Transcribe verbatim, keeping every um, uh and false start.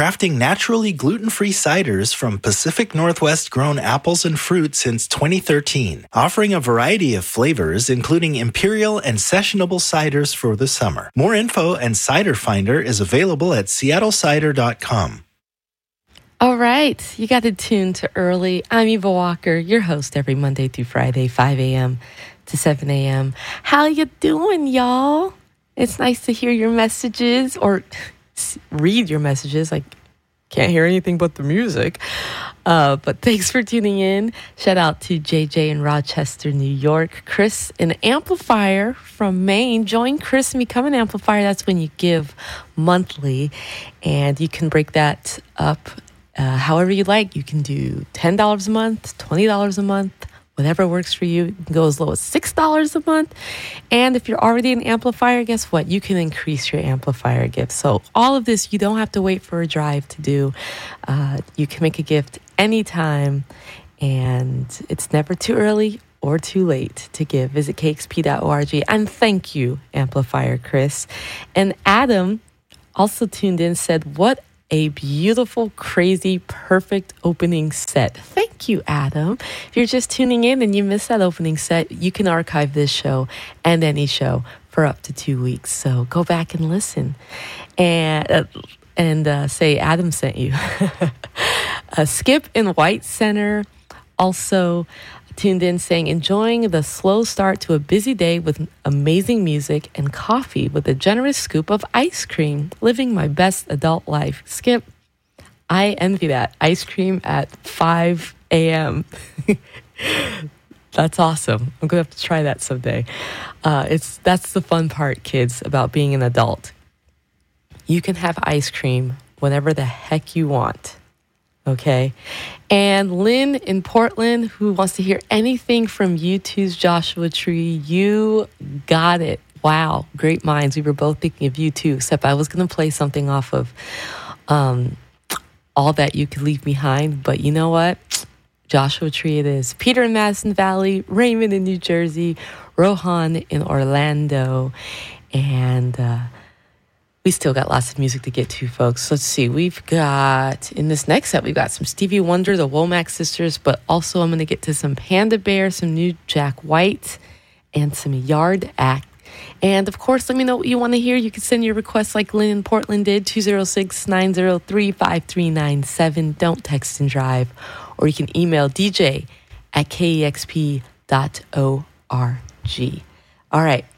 crafting naturally gluten-free ciders from Pacific Northwest-grown apples and fruit since twenty thirteen, offering a variety of flavors, including imperial and sessionable ciders for the summer. More info and Cider Finder is available at seattle cider dot com. All right, you got it tuned to early. I'm Eva Walker, your host every Monday through Friday, five a.m. to seven a.m. How you doing, y'all? It's nice to hear your messages or read your messages. I can't hear anything but the music. Uh, but thanks for tuning in. Shout out to J J in Rochester, New York. Chris, an Amplifier from Maine. Join Chris and become an Amplifier. That's when you give monthly. And you can break that up uh, however you like. You can do ten dollars a month, twenty dollars a month. Whatever works for you. You can go as low as six dollars a month. And if you're already an amplifier, guess what? You can increase your amplifier gift. So all of this, you don't have to wait for a drive to do. Uh, you can make a gift anytime. And it's never too early or too late to give. Visit k x p dot org. And thank you, Amplifier Chris. And Adam also tuned in, said, what a beautiful, crazy, perfect opening set. Thank you, Adam. If you're just tuning in and you missed that opening set, you can archive this show and any show for up to two weeks. So go back and listen and uh, and uh, say Adam sent you. uh, Skip in White Center also tuned in saying, enjoying the slow start to a busy day with amazing music and coffee with a generous scoop of ice cream. Living my best adult life. Skip, I envy that. Ice cream at five a.m. That's awesome. I'm going to have to try that someday. Uh, it's that's the fun part, kids, about being an adult. You can have ice cream whenever the heck you want. Okay. And Lynn in Portland, who wants to hear anything from U two's Joshua Tree, you got it. Wow. Great minds. We were both thinking of U two, except I was going to play something off of um, All That You Could Leave Behind. But you know what? Joshua Tree it is. Peter in Madison Valley, Raymond in New Jersey, Rohan in Orlando, and uh, we still got lots of music to get to, folks. Let's see. We've got, in this next set, we've got some Stevie Wonder, the Womack Sisters, but also I'm going to get to some Panda Bear, some new Jack White, and some Yard Act. And, of course, let me know what you want to hear. You can send your requests like Lynn in Portland did, two oh six, nine oh three, five three nine seven. Don't text and drive. Or you can email d j at k e x p dot org. All right.